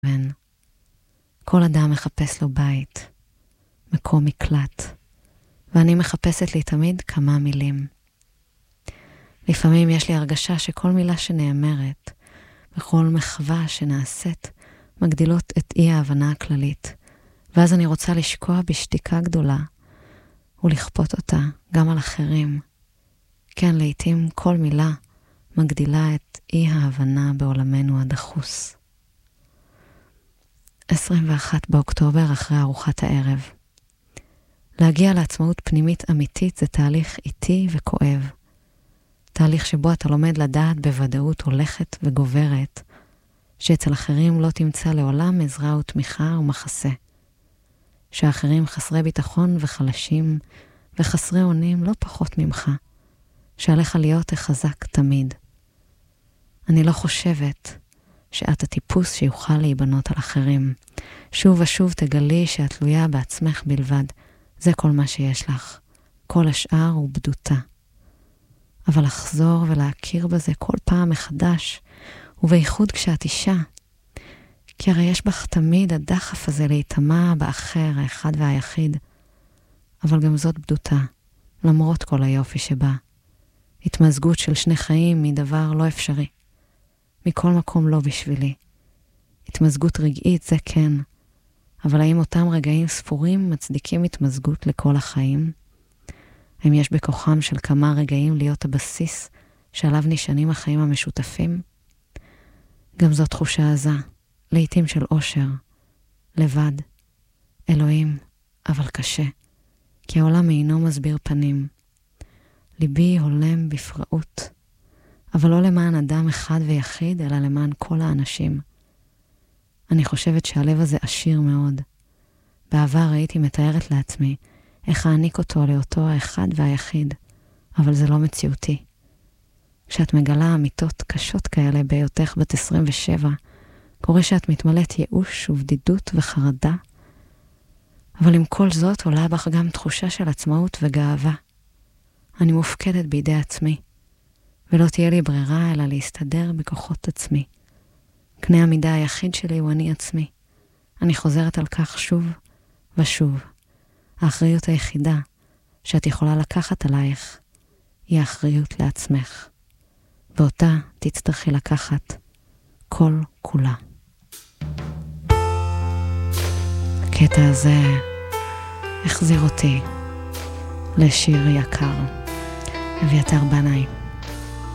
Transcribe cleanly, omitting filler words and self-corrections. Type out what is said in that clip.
כל אדם מחפש לו בית, מקום מקלט, ואני מחפשת לי תמיד כמה מילים. לפעמים יש לי הרגשה שכל מילה שנאמרת, וכל מחווה שנעשית, מגדילות את אי ההבנה הכללית, ואז אני רוצה לשקוע בשתיקה גדולה, ולכפות אותה גם על אחרים. כן, לעתים כל מילה מגדילה את אי ההבנה בעולמנו הדחוס. 21 באוקטובר אחרי ארוחת הערב. להגיע לעצמאות פנימית אמיתית זה תהליך איטי וכואב. תהליך שבו אתה לומד לדעת בוודאות הולכת וגוברת, שאצל אחרים לא תמצא לעולם עזרה ותמיכה ומחסה. שהאחרים חסרי ביטחון וחלשים וחסרי אונים לא פחות ממך. שעליך להיות החזק תמיד. אני לא חושבת שאת הטיפוס שיוכל להיבנות על אחרים. שוב ושוב תגלי שאת תלויה בעצמך בלבד. זה כל מה שיש לך. כל השאר הוא בדותה. אבל לחזור ולהכיר בזה כל פעם מחדש, ובייחוד כשאת אישה. כי הרי יש בך תמיד הדחף הזה להיטמע באחר, האחד והיחיד. אבל גם זאת בדותה, למרות כל היופי שבה. התמזגות של שני חיים היא דבר לא אפשרי. מכל מקום לא בשבילי. התמזגות רגעית זה כן, אבל האם אותם רגעים ספורים מצדיקים התמזגות לכל החיים? האם יש בכוחם של כמה רגעים להיות הבסיס שעליו נשענים החיים המשותפים? גם זו תחושה עזה, לעתים של אושר, לבד, אלוהים, אבל קשה, כי העולם אינו מסביר פנים. ליבי הולם בפראות, אבל לא למען אדם אחד ויחיד, אלא למען כל האנשים. אני חושבת שהלב הזה עשיר מאוד. בעבר הייתי מתארת לעצמי איך אעניק אותו לאותו האחד והיחיד, אבל זה לא מציאותי. כשאת מגלה אמיתות קשות כאלה בהיותך בת 27, קורה שאת מתמלאת ייאוש ובדידות וחרדה, אבל עם כל זאת עולה בך גם תחושה של עצמאות וגאווה. אני מופקדת בידי עצמי, ולא תהיה לי ברירה אלא להסתדר בכוחות עצמי. קנה המידה היחיד שלי הוא אני עצמי. אני חוזרת על כך שוב ושוב. האחריות היחידה שאת יכולה לקחת עלייך היא האחריות לעצמך, ואותה תצטרכי לקחת כל כולה. הקטע הזה החזיר אותי לשיר יקר, אביתר בנאי.